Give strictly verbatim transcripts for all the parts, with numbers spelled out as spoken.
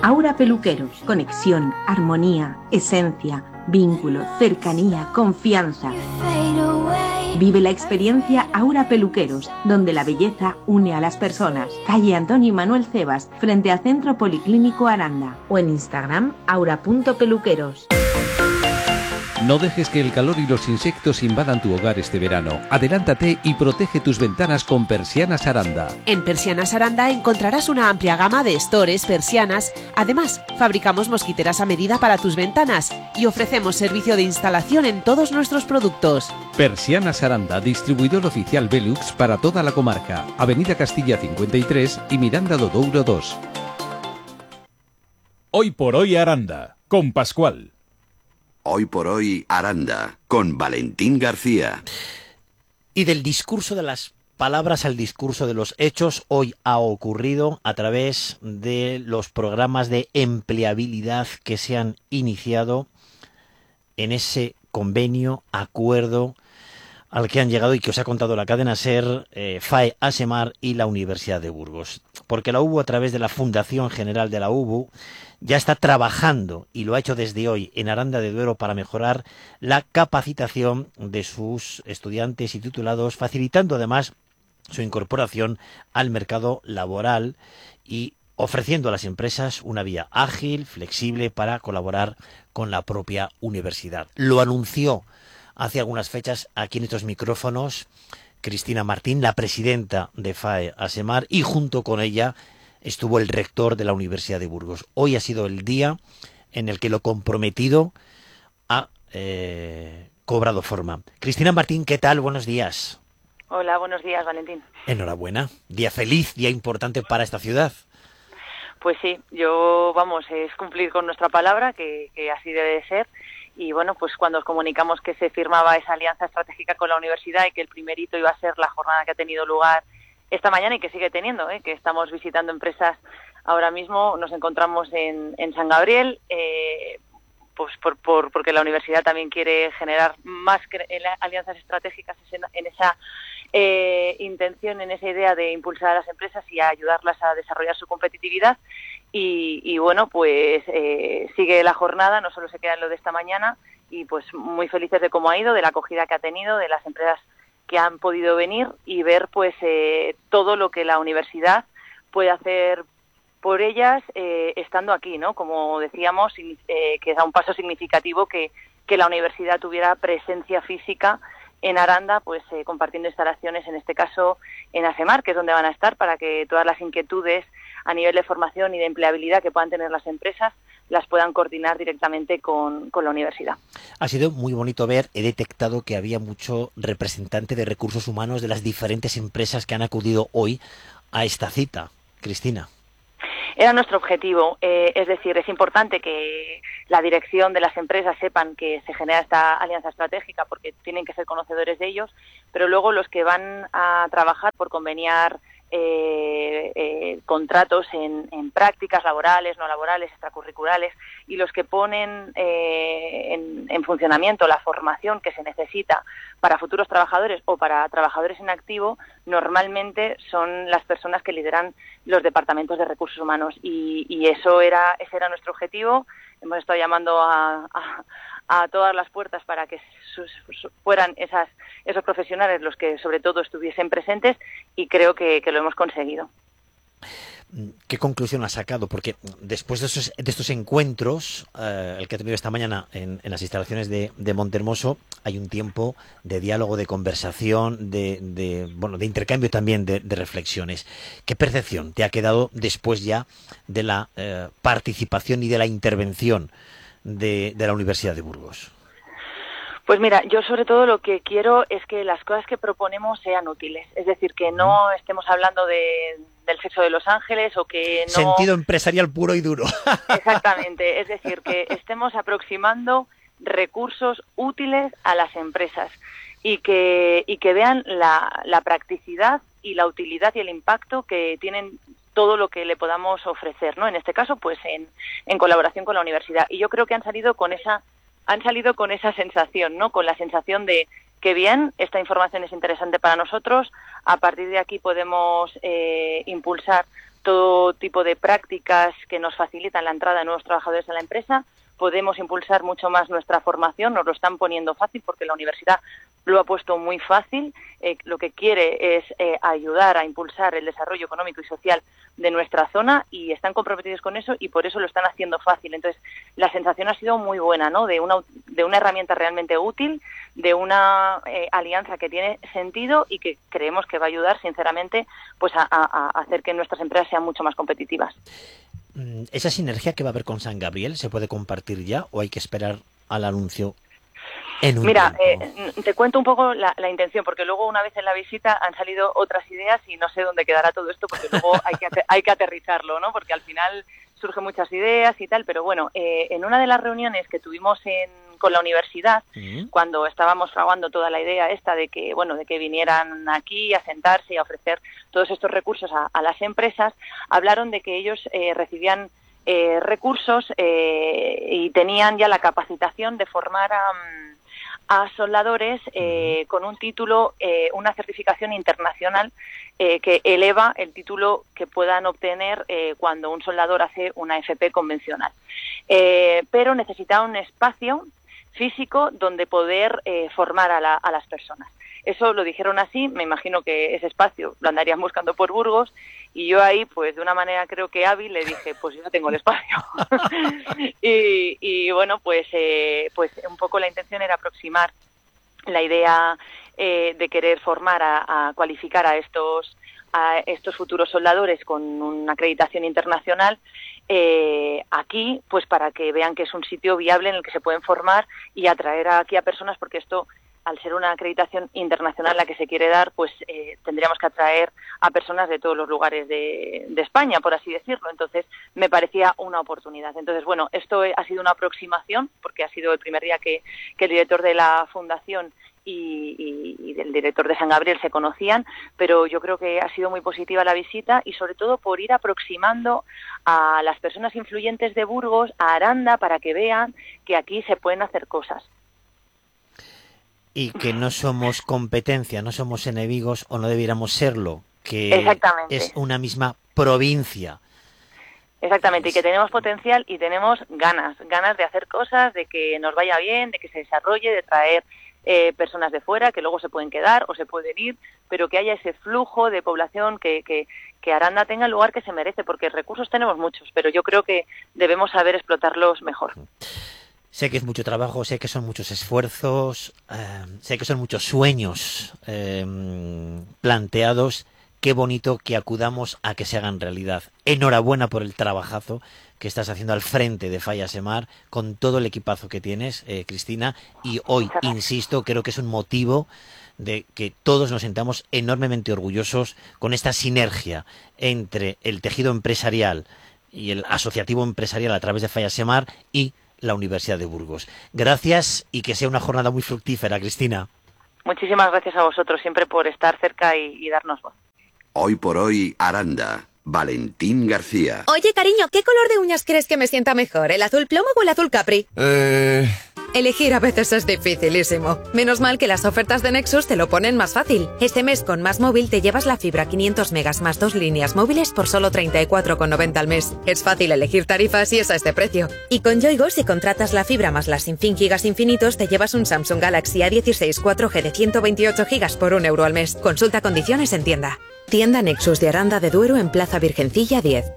Aura Peluqueros. Conexión, armonía, esencia, vínculo, cercanía, confianza. Vive la experiencia Aura Peluqueros, donde la belleza une a las personas. Calle Antonio y Manuel Cebas, frente al Centro Policlínico Aranda. O en Instagram, aura punto peluqueros. No dejes que el calor y los insectos invadan tu hogar este verano. Adelántate y protege tus ventanas con Persianas Aranda. En Persianas Aranda encontrarás una amplia gama de estores, persianas. Además, fabricamos mosquiteras a medida para tus ventanas y ofrecemos servicio de instalación en todos nuestros productos. Persianas Aranda, distribuidor oficial Velux para toda la comarca. Avenida Castilla cincuenta y tres y Miranda do Douro dos. Hoy por hoy Aranda, con Pascual. Hoy por hoy, Aranda, con Valentín García. Y del discurso de las palabras al discurso de los hechos, hoy ha ocurrido a través de los programas de empleabilidad que se han iniciado en ese convenio, acuerdo al que han llegado y que os ha contado la cadena SER, eh, FAE ASEMAR y la Universidad de Burgos. Porque la U B U, a través de la Fundación General de la U B U, ya está trabajando, y lo ha hecho desde hoy, en Aranda de Duero para mejorar la capacitación de sus estudiantes y titulados, facilitando además su incorporación al mercado laboral y ofreciendo a las empresas una vía ágil, flexible para colaborar con la propia universidad. Lo anunció hace algunas fechas aquí en estos micrófonos Cristina Martín, la presidenta de FAE ASEMAR, y junto con ella estuvo el rector de la Universidad de Burgos. Hoy ha sido el día en el que lo comprometido ha eh, cobrado forma. Cristina Martín, ¿qué tal? Buenos días. Hola, buenos días, Valentín. Enhorabuena. Día feliz, día importante para esta ciudad. Pues sí, yo, vamos, es cumplir con nuestra palabra, que, que así debe de ser. Y bueno, pues cuando os comunicamos que se firmaba esa alianza estratégica con la universidad y que el primer hito iba a ser la jornada que ha tenido lugar esta mañana y que sigue teniendo, ¿eh? que estamos visitando empresas ahora mismo, nos encontramos en, en San Gabriel, eh, pues por, por, porque la universidad también quiere generar más alianzas estratégicas en, en esa eh, intención, en esa idea de impulsar a las empresas y a ayudarlas a desarrollar su competitividad. Y, y bueno, pues eh, sigue la jornada, no solo se queda en lo de esta mañana, y pues muy felices de cómo ha ido, de la acogida que ha tenido, de las empresas que han podido venir y ver pues eh, todo lo que la universidad puede hacer por ellas eh, estando aquí, ¿no? Como decíamos, eh, que da un paso significativo que, que la universidad tuviera presencia física en Aranda, pues eh, compartiendo instalaciones, en este caso en ASEMAR, que es donde van a estar, para que todas las inquietudes a nivel de formación y de empleabilidad que puedan tener las empresas las puedan coordinar directamente con, con la universidad. Ha sido muy bonito ver, he detectado que había mucho representante de recursos humanos de las diferentes empresas que han acudido hoy a esta cita. Cristina. Era nuestro objetivo, eh, es decir, es importante que la dirección de las empresas sepan que se genera esta alianza estratégica porque tienen que ser conocedores de ellos, pero luego los que van a trabajar por conveniar eh, eh, contratos en, en prácticas laborales, no laborales, extracurriculares, y los que ponen eh, en, en funcionamiento la formación que se necesita para futuros trabajadores o para trabajadores en activo, normalmente son las personas que lideran los departamentos de recursos humanos, y, y eso era ese era nuestro objetivo. Hemos estado llamando a, a, a todas las puertas para que sus, su, fueran esas, esos profesionales los que sobre todo estuviesen presentes, y creo que, que lo hemos conseguido. ¿Qué conclusión has sacado? Porque después de estos, de estos encuentros, eh, el que he tenido esta mañana en, en las instalaciones de, de Montehermoso, hay un tiempo de diálogo, de conversación, de, de bueno, de intercambio también de, de reflexiones. ¿Qué percepción te ha quedado después ya de la eh, participación y de la intervención de, de la Universidad de Burgos? Pues mira, yo sobre todo lo que quiero es que las cosas que proponemos sean útiles, es decir, que no estemos hablando de, del sexo de los ángeles o que no... Sentido empresarial puro y duro. Exactamente, es decir, que estemos aproximando recursos útiles a las empresas y que, y que vean la, la practicidad y la utilidad y el impacto que tienen todo lo que le podamos ofrecer, ¿no? En este caso, pues en, en colaboración con la universidad. Y yo creo que han salido con esa... han salido con esa sensación, ¿no? Con la sensación de que bien, esta información es interesante para nosotros, a partir de aquí podemos eh, impulsar todo tipo de prácticas que nos facilitan la entrada de nuevos trabajadores a la empresa. Podemos impulsar mucho más nuestra formación, nos lo están poniendo fácil porque la universidad lo ha puesto muy fácil. Eh, lo que quiere es eh, ayudar a impulsar el desarrollo económico y social de nuestra zona y están comprometidos con eso y por eso lo están haciendo fácil. Entonces, la sensación ha sido muy buena, ¿no? De una, de una herramienta realmente útil, de una eh, alianza que tiene sentido y que creemos que va a ayudar, sinceramente, pues a, a, a hacer que nuestras empresas sean mucho más competitivas. ¿Esa sinergia que va a haber con San Gabriel se puede compartir ya o hay que esperar al anuncio en un Mira, tiempo? eh, te cuento un poco la, la intención, porque luego una vez en la visita han salido otras ideas y no sé dónde quedará todo esto, porque luego hay que, hay que aterrizarlo, ¿no? Porque al final surgen muchas ideas y tal, pero bueno, eh, en una de las reuniones que tuvimos en, con la universidad, uh-huh. cuando estábamos fraguando toda la idea esta de que, bueno, de que vinieran aquí a sentarse y a ofrecer todos estos recursos a, a las empresas, hablaron de que ellos eh, recibían eh, recursos eh, y tenían ya la capacitación de formar a... a soldadores eh, con un título, eh, una certificación internacional eh, que eleva el título que puedan obtener eh, cuando un soldador hace una F P convencional. Eh, pero necesita un espacio físico donde poder eh, formar a, la, a las personas. Eso lo dijeron así, me imagino que ese espacio lo andarían buscando por Burgos y yo ahí, pues de una manera creo que hábil, le dije, pues yo no tengo el espacio. y, y bueno, pues, eh, pues un poco la intención era aproximar la idea eh, de querer formar, a, a cualificar a estos, a estos futuros soldadores con una acreditación internacional eh, aquí, pues para que vean que es un sitio viable en el que se pueden formar y atraer aquí a personas, porque esto, al ser una acreditación internacional la que se quiere dar, pues eh, tendríamos que atraer a personas de todos los lugares de, de España, por así decirlo. Entonces, me parecía una oportunidad. Entonces, bueno, esto ha sido una aproximación, porque ha sido el primer día que, que el director de la Fundación y, y, y del director de San Gabriel se conocían, pero yo creo que ha sido muy positiva la visita y sobre todo por ir aproximando a las personas influyentes de Burgos, a Aranda, para que vean que aquí se pueden hacer cosas. Y que no somos competencia, no somos enemigos o no debiéramos serlo, que es una misma provincia. Exactamente, y que tenemos potencial y tenemos ganas, ganas de hacer cosas, de que nos vaya bien, de que se desarrolle, de traer eh, personas de fuera que luego se pueden quedar o se pueden ir, pero que haya ese flujo de población, que, que, que Aranda tenga el lugar que se merece, porque recursos tenemos muchos, pero yo creo que debemos saber explotarlos mejor. Sé que es mucho trabajo, sé que son muchos esfuerzos, eh, sé que son muchos sueños eh, planteados. Qué bonito que acudamos a que se hagan realidad. Enhorabuena por el trabajazo que estás haciendo al frente de Fayasemar, con todo el equipazo que tienes, eh, Cristina. Y hoy, insisto, creo que es un motivo de que todos nos sintamos enormemente orgullosos con esta sinergia entre el tejido empresarial y el asociativo empresarial a través de Fayasemar y la Universidad de Burgos. Gracias y que sea una jornada muy fructífera, Cristina. Muchísimas gracias a vosotros siempre por estar cerca y, y darnos voz. Hoy por hoy, Aranda. Valentín García. Oye, cariño, ¿qué color de uñas crees que me sienta mejor? ¿El azul plomo o el azul capri? Eh... Elegir a veces es dificilísimo. Menos mal que las ofertas de Nexus te lo ponen más fácil. Este mes con Más Móvil te llevas la fibra quinientos megas más dos líneas móviles por solo treinta y cuatro con noventa al mes. Es fácil elegir tarifas y es a este precio. Y con Yoigo, si contratas la fibra más las sin fin gigas infinitos, te llevas un Samsung Galaxy A dieciséis cuatro G de ciento veintiocho gigas por un euro al mes. Consulta condiciones en tienda. Tienda Nexus de Aranda de Duero en Plaza Virgencilla diez.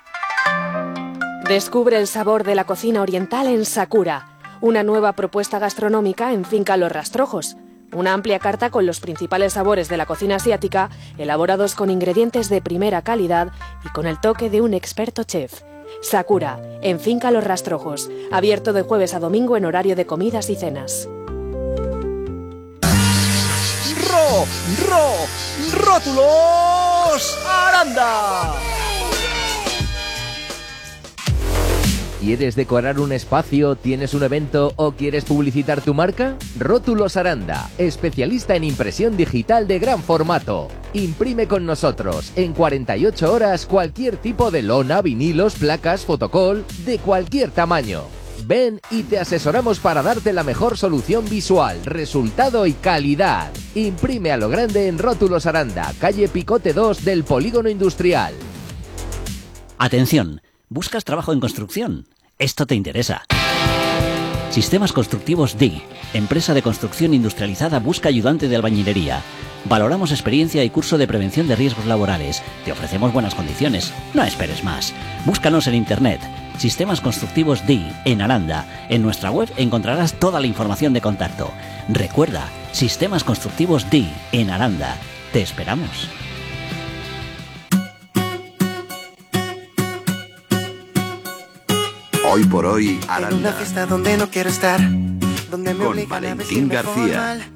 Descubre el sabor de la cocina oriental en Sakura, una nueva propuesta gastronómica en Finca Los Rastrojos. Una amplia carta con los principales sabores de la cocina asiática, elaborados con ingredientes de primera calidad y con el toque de un experto chef. Sakura, en Finca Los Rastrojos, abierto de jueves a domingo en horario de comidas y cenas. ¡Ro! ¡Ro! ¡Rótulos Aranda! ¿Quieres decorar un espacio, tienes un evento o quieres publicitar tu marca? Rótulos Aranda, especialista en impresión digital de gran formato. Imprime con nosotros en cuarenta y ocho horas cualquier tipo de lona, vinilos, placas, fotocol, de cualquier tamaño. Ven y te asesoramos para darte la mejor solución visual, resultado y calidad. Imprime a lo grande en Rótulos Aranda, calle Picote dos del Polígono Industrial. Atención, ¿buscas trabajo en construcción? Esto te interesa. Sistemas Constructivos D I G, empresa de construcción industrializada, busca ayudante de albañilería. Valoramos experiencia y curso de prevención de riesgos laborales. Te ofrecemos buenas condiciones. No esperes más. Búscanos en internet. Sistemas Constructivos D I G en Aranda. En nuestra web encontrarás toda la información de contacto. Recuerda, Sistemas Constructivos D I G en Aranda. Te esperamos. Hoy por hoy, En una Aranda. fiesta donde no quiero estar, donde me Con obligan a Valentín vestirme García. formal.